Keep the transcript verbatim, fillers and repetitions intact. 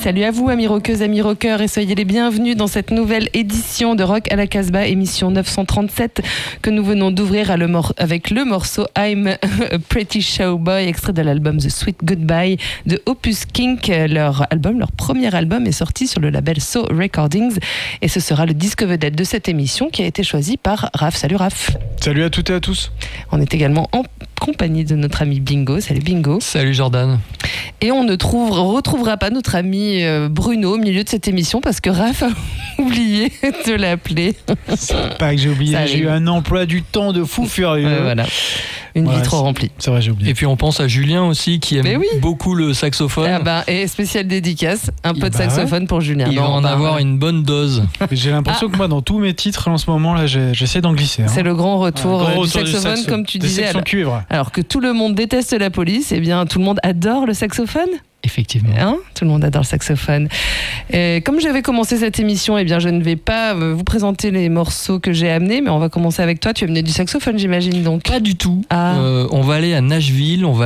salut à vous amis rockeuses, amis rockeurs et soyez les bienvenus dans cette nouvelle édition de Rock à la Casbah, émission neuf cent trente-sept que nous venons d'ouvrir à le mor- avec le morceau I'm a Pretty Showboy, extrait de l'album The Sweet Goodbye de Opus Kink. Leur album, leur premier album est sorti sur le label So Recordings et ce sera le disque vedette de cette émission qui a été choisi par Raph. Salut Raph. Salut à toutes et à tous. On est également en compagnie de notre ami Bingo. Salut Bingo. Salut Jordan. Et on ne trouve, retrouvera pas notre ami Bruno au milieu de cette émission parce que Raph a oublié de l'appeler. C'est pas que j'ai oublié, j'ai eu un emploi du temps de fou furieux. Ouais, voilà. Une ouais, vie trop remplie. C'est vrai, j'ai oublié. Et puis on pense à Julien aussi qui aime oui. beaucoup le saxophone. Ah bah, et spécial dédicace, un peu et de bah saxophone ouais. pour Julien. Il va en avoir ouais. une bonne dose. Mais j'ai l'impression ah. que moi, dans tous mes titres, en ce moment, là, j'essaie d'en glisser. Hein. C'est le grand retour, ouais, euh, grand du, retour saxophone, du saxophone, comme tu disais. Alors, cuivre. alors que tout le monde déteste la police, eh bien tout le monde adore le saxophone. Effectivement. Hein, tout le monde adore le saxophone. Et comme j'avais commencé cette émission, eh bien, je ne vais pas vous présenter les morceaux que j'ai amenés, mais on va commencer avec toi. Tu as amené du saxophone, j'imagine donc. Pas du tout. Ah. Euh, on va aller à Nashville, on va